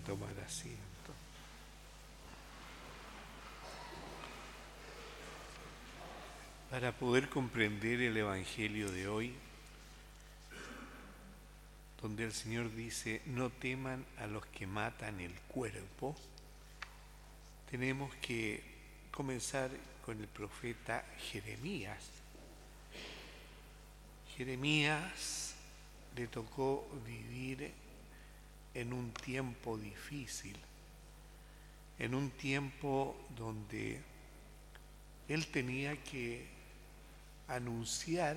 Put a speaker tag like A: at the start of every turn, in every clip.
A: tomar asiento. Para poder comprender el Evangelio de hoy, donde el Señor dice, no teman a los que matan el cuerpo, tenemos que comenzar con el profeta Jeremías. Jeremías le tocó vivir en un tiempo difícil, en un tiempo donde él tenía que anunciar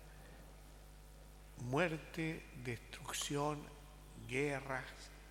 A: muerte, destrucción, guerras.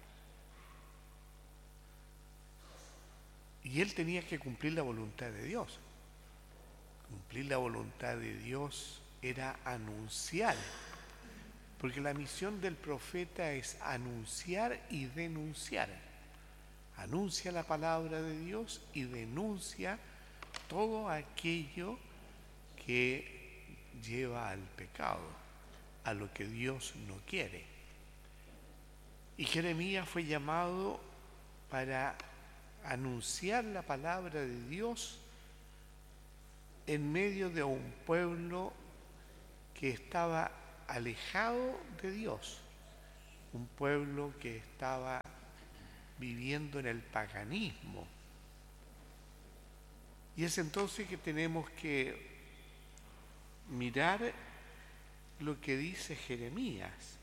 A: Y él tenía que cumplir la voluntad de Dios. Cumplir la voluntad de Dios era anunciar, porque la misión del profeta es anunciar y denunciar. Anuncia la palabra de Dios y denuncia todo aquello que lleva al pecado, a lo que Dios no quiere. Y Jeremías fue llamado para anunciar la palabra de Dios en medio de un pueblo que estaba alejado de Dios, un pueblo que estaba viviendo en el paganismo. Y es entonces que tenemos que mirar lo que dice Jeremías.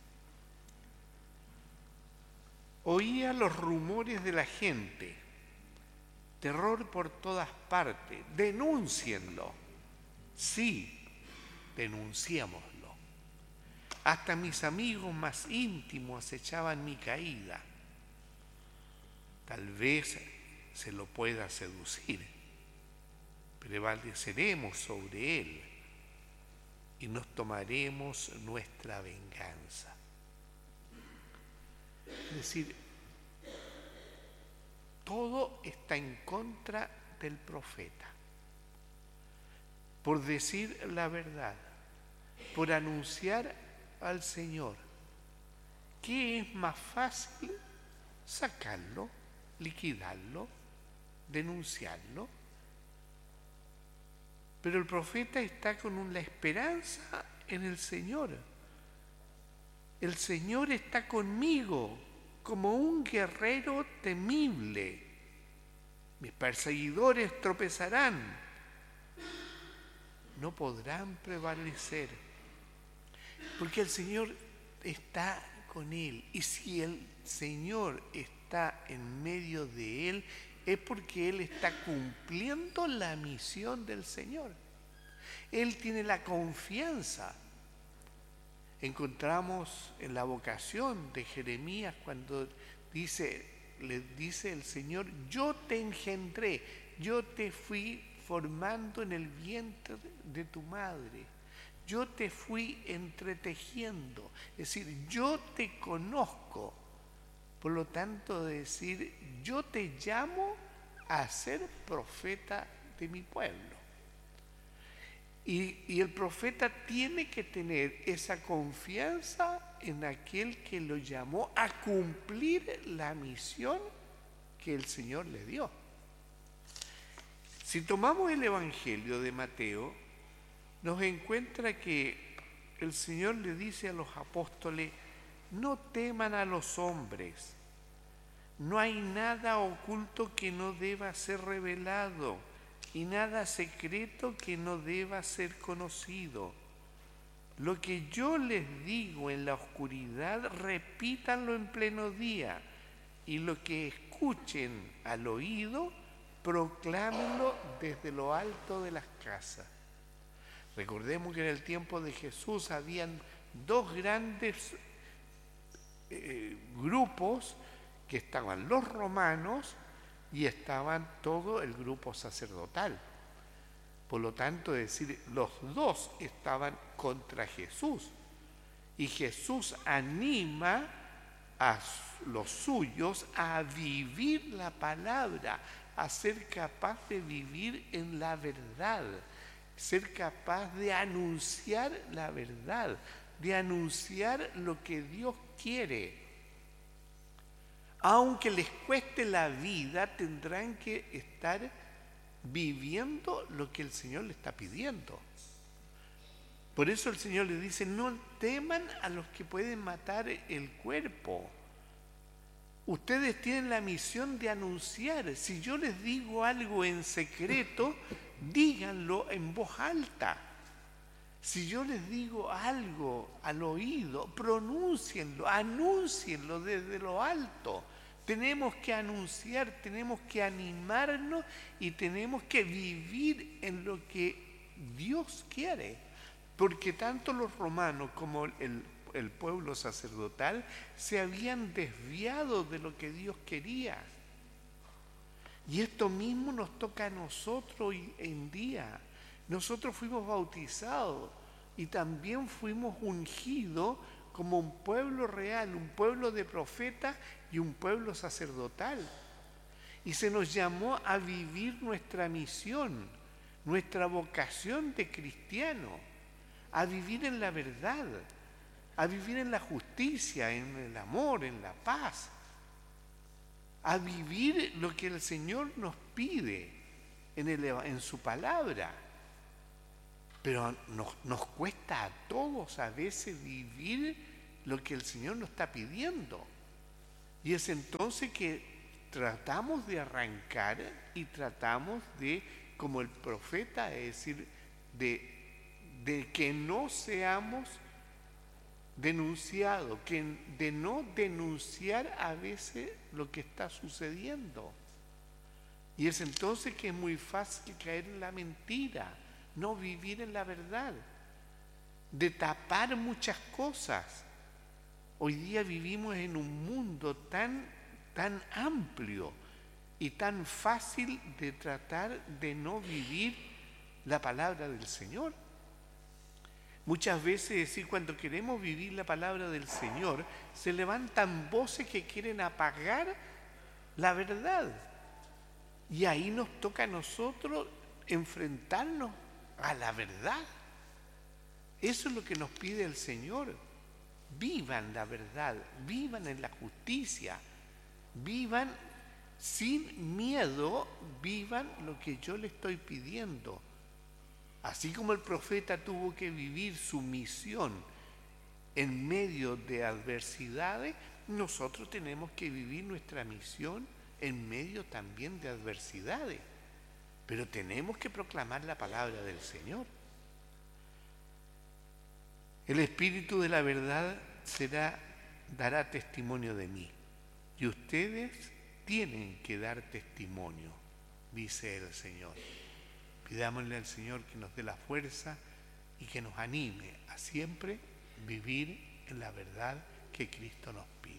A: Oía los rumores de la gente, terror por todas partes, denúncienlo. Sí, denunciémoslo. Hasta mis amigos más íntimos acechaban mi caída. Tal vez se lo pueda seducir, prevaleceremos sobre él y nos tomaremos nuestra venganza. Es decir, todo está en contra del profeta. Por decir la verdad, por anunciar al Señor. ¿Qué es más fácil? Sacarlo, liquidarlo, denunciarlo. Pero el profeta está con la esperanza en el Señor. El Señor está conmigo como un guerrero temible. Mis perseguidores tropezarán, no podrán prevalecer, porque el Señor está con él. Y si el Señor está en medio de él, es porque él está cumpliendo la misión del Señor. Él tiene la confianza. Encontramos en la vocación de Jeremías cuando le dice el Señor, yo te engendré, yo te fui formando en el vientre de tu madre, yo te fui entretejiendo, es decir, yo te conozco. Por lo tanto, decir, yo te llamo a ser profeta de mi pueblo. Y el profeta tiene que tener esa confianza en aquel que lo llamó a cumplir la misión que el Señor le dio. Si tomamos el Evangelio de Mateo, nos encuentra que el Señor le dice a los apóstoles, no teman a los hombres, no hay nada oculto que no deba ser revelado y nada secreto que no deba ser conocido. Lo que yo les digo en la oscuridad, repítanlo en pleno día, y lo que escuchen al oído, proclámenlo desde lo alto de las casas. Recordemos que en el tiempo de Jesús habían dos grandes grupos, que estaban los romanos y estaban todo el grupo sacerdotal. Por lo tanto, es decir, los dos estaban contra Jesús. Y Jesús anima a los suyos a vivir la palabra, a ser capaz de vivir en la verdad, ser capaz de anunciar la verdad, de anunciar lo que Dios quiere. Aunque les cueste la vida, tendrán que estar viviendo lo que el Señor les está pidiendo. Por eso el Señor les dice, no teman a los que pueden matar el cuerpo. Ustedes tienen la misión de anunciar. Si yo les digo algo en secreto, díganlo en voz alta. Si yo les digo algo al oído, pronúncienlo, anúncienlo desde lo alto. Tenemos que anunciar, tenemos que animarnos y tenemos que vivir en lo que Dios quiere. Porque tanto los romanos como el pueblo sacerdotal se habían desviado de lo que Dios quería. Y esto mismo nos toca a nosotros hoy en día. Nosotros fuimos bautizados y también fuimos ungidos como un pueblo real, un pueblo de profetas y un pueblo sacerdotal. Y se nos llamó a vivir nuestra misión, nuestra vocación de cristiano, a vivir en la verdad, a vivir en la justicia, en el amor, en la paz, a vivir lo que el Señor nos pide en su palabra. Pero nos cuesta a todos a veces vivir lo que el Señor nos está pidiendo. Y es entonces que tratamos de arrancar y tratamos de, como el profeta, es decir, de que no seamos denunciados, de no denunciar a veces lo que está sucediendo. Y es entonces que es muy fácil caer en la mentira, no vivir en la verdad, de tapar muchas cosas. Hoy día vivimos en un mundo tan amplio y tan fácil de tratar de no vivir la palabra del Señor. Muchas veces, cuando queremos vivir la palabra del Señor, se levantan voces que quieren apagar la verdad. Y ahí nos toca a nosotros enfrentarnos a la verdad. Eso es lo que nos pide el Señor. Vivan la verdad, vivan en la justicia, vivan sin miedo, vivan lo que yo le estoy pidiendo. Así como el profeta tuvo que vivir su misión en medio de adversidades, nosotros tenemos que vivir nuestra misión en medio también de adversidades. Pero tenemos que proclamar la palabra del Señor. El Espíritu de la verdad dará testimonio de mí. Y ustedes tienen que dar testimonio, dice el Señor. Pidámosle al Señor que nos dé la fuerza y que nos anime a siempre vivir en la verdad que Cristo nos pide.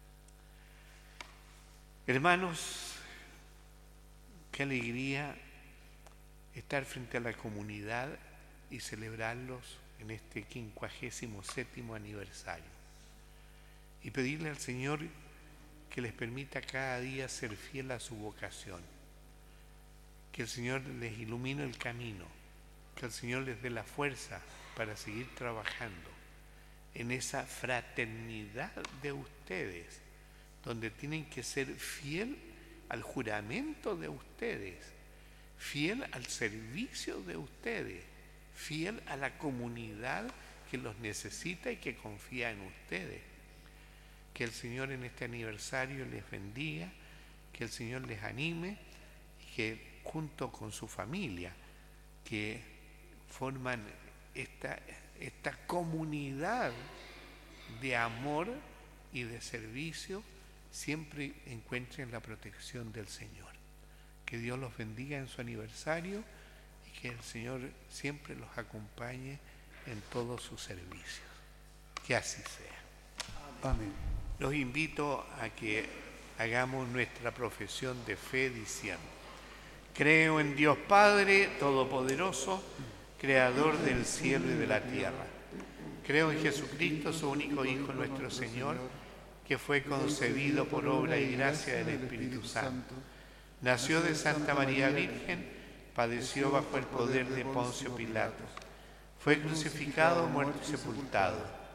A: Hermanos, qué alegría estar frente a la comunidad y celebrarlos en este 57º aniversario. Y pedirle al Señor que les permita cada día ser fiel a su vocación. Que el Señor les ilumine el camino, que el Señor les dé la fuerza para seguir trabajando en esa fraternidad de ustedes, donde tienen que ser fiel al juramento de ustedes, fiel al servicio de ustedes, fiel a la comunidad que los necesita y que confía en ustedes. Que el Señor en este aniversario les bendiga, que el Señor les anime y que junto con su familia, que forman esta comunidad de amor y de servicio, siempre encuentren la protección del Señor. Que Dios los bendiga en su aniversario y que el Señor siempre los acompañe en todos sus servicios. Que así sea.
B: Amén.
A: Los invito a que hagamos nuestra profesión de fe diciendo: creo en Dios Padre Todopoderoso, Creador del cielo y de la tierra. Creo en Jesucristo, su único Hijo, nuestro Señor, que fue concebido por obra y gracia del Espíritu Santo. Nació de Santa María Virgen, padeció bajo el poder de Poncio Pilato. Fue crucificado, muerto y sepultado.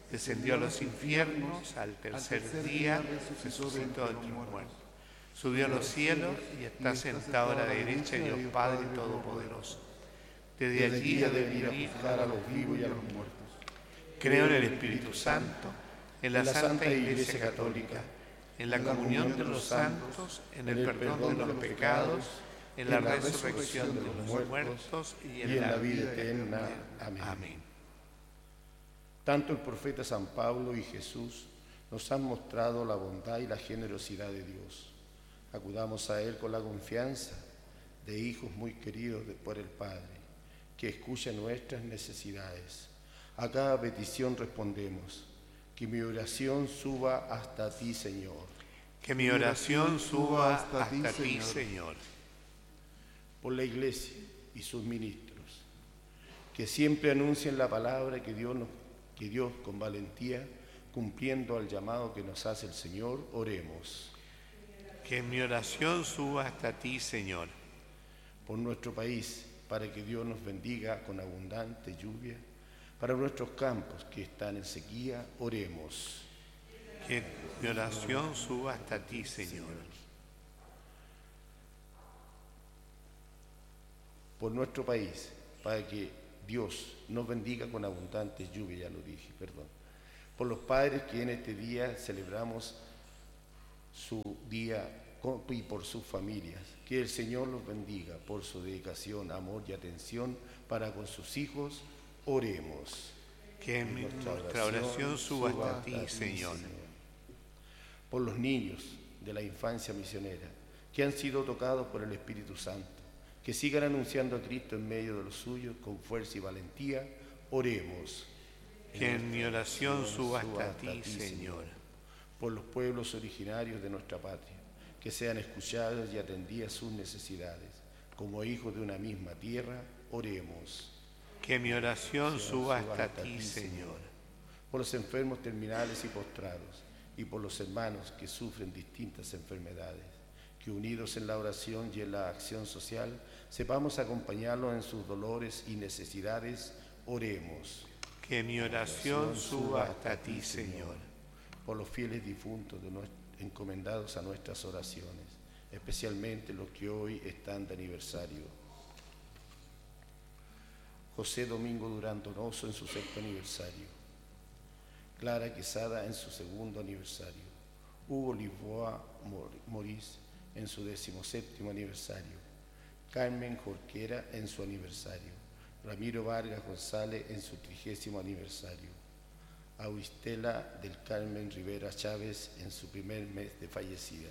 A: descendió a los infiernos, al tercer día resucitó de entre los muertos, subió a los cielos y está sentado a la derecha de Dios Padre Todopoderoso. Desde allí ha de venir
B: a los vivos y a los muertos.
A: Creo en el Espíritu Santo, en la Santa Iglesia Católica, en la comunión de los santos, en el perdón de los pecados, en la resurrección de los muertos y en la vida eterna. Amén.
B: Tanto el profeta San Pablo y Jesús nos han mostrado la bondad y la generosidad de Dios. Acudamos a Él con la confianza de hijos muy queridos por el Padre, que escucha nuestras necesidades. A cada petición respondemos: que mi oración suba hasta ti, Señor.
A: Que mi oración suba hasta ti, Señor.
B: Por la Iglesia y sus ministros, que siempre anuncien la palabra que Dios con valentía, cumpliendo al llamado que nos hace el Señor, oremos.
A: Que mi oración suba hasta ti, Señor.
B: Por nuestro país, para que Dios nos bendiga con abundante lluvia. Para nuestros campos que están en sequía, oremos.
A: Que mi oración suba hasta ti, Señor.
B: Por nuestro país, para que Dios nos bendiga con abundante lluvia, ya lo dije, perdón. Por los padres que en este día celebramos su día y por sus familias, que el Señor los bendiga por su dedicación, amor y atención para con sus hijos. Oremos.
A: Que nuestra oración suba hasta ti, Señor.
B: Por los niños de la infancia misionera que han sido tocados por el Espíritu Santo, que sigan anunciando a Cristo en medio de los suyos con fuerza y valentía. Oremos.
A: Que en mi oración suba hasta ti, Señor.
B: Por los pueblos originarios de nuestra patria, que sean escuchados y atendidas sus necesidades. Como hijos de una misma tierra, oremos.
A: Que mi oración suba hasta ti, Señor.
B: Por los enfermos terminales y postrados, y por los hermanos que sufren distintas enfermedades, que unidos en la oración y en la acción social, sepamos acompañarlos en sus dolores y necesidades. Oremos.
A: Que mi oración suba hasta ti, Señor.
B: Por los fieles difuntos encomendados a nuestras oraciones, especialmente los que hoy están de aniversario. José Domingo Durán Donoso en su 6º aniversario, Clara Quesada en su 2º aniversario, Hugo Lisboa Morís en su 17º aniversario, Carmen Jorquera en su aniversario, Ramiro Vargas González en su 30º aniversario, Auristela del Carmen Rivera Chávez en su primer mes de fallecida.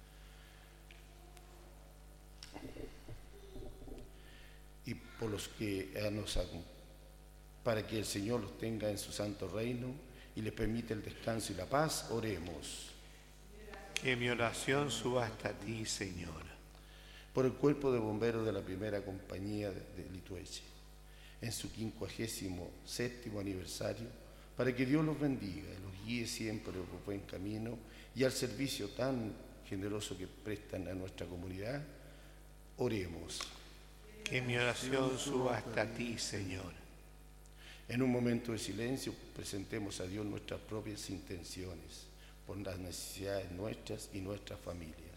B: Y por los que para que el Señor los tenga en su santo reino y les permita el descanso y la paz, oremos.
A: Que mi oración suba hasta ti, Señor.
B: Por el cuerpo de bomberos de la primera compañía de Litueche, en su 57º aniversario, para que Dios los bendiga y los guíe siempre por buen camino y al servicio tan generoso que prestan a nuestra comunidad, oremos.
A: Que mi oración suba hasta ti, Señor.
B: En un momento de silencio presentemos a Dios nuestras propias intenciones por las necesidades nuestras y nuestras familias.